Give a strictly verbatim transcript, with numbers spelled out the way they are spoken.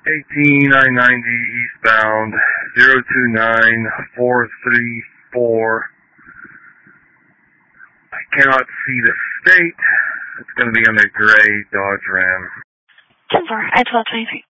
eighteen nine ninety eastbound, zero two nine four three four. I cannot see the state. It's going to be on a gray Dodge Ram. ten four, I twelve twenty-three.